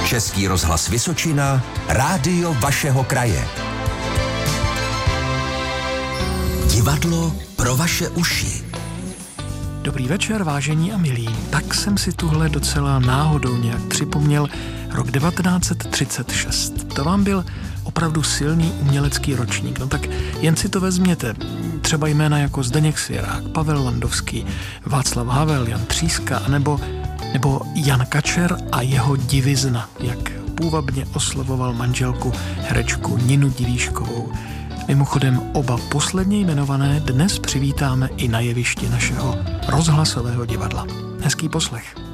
Český rozhlas Vysočina, rádio vašeho kraje. Divadlo pro vaše uši. Dobrý večer, vážení a milí. Tak jsem si tuhle docela náhodou nějak připomněl rok 1936. To vám byl opravdu silný umělecký ročník. No tak jen si to vezměte. Třeba jména jako Zdeněk Svěrák, Pavel Landovský, Václav Havel, Jan Tříska, nebo Jan Kačer a jeho Divizna, jak půvabně oslovoval manželku herečku Ninu Divíškovou. Mimochodem oba posledně jmenované dnes přivítáme i na jevišti našeho rozhlasového divadla. Hezký poslech.